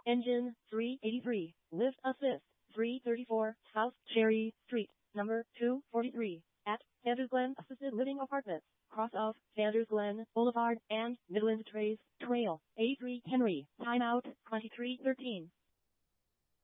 Engine 383. Lift assist 334. House Cherry Street, number 243. At Sanders Glen Assisted Living Apartments. Cross of Sanders Glen Boulevard and Midland Trace Trail. A3 Henry. Timeout 2313.